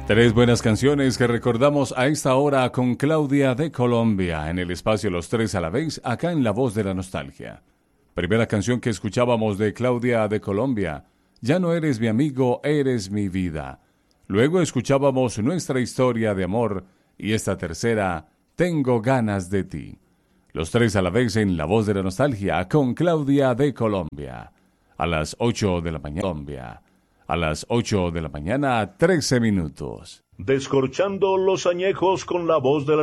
Tres buenas canciones que recordamos a esta hora con Claudia de Colombia en el espacio Los Tres a la Vez, acá en La Voz de la Nostalgia. Primera canción que escuchábamos de Claudia de Colombia, Ya no eres mi amigo, eres mi vida. Luego escuchábamos Nuestra historia de amor y esta tercera, Tengo ganas de ti. Los Tres a la Vez en La Voz de la Nostalgia con Claudia de Colombia. A las 8 de la mañana, Colombia. A las 8 de la mañana, 13 minutos. Descorchando los añejos con La Voz de la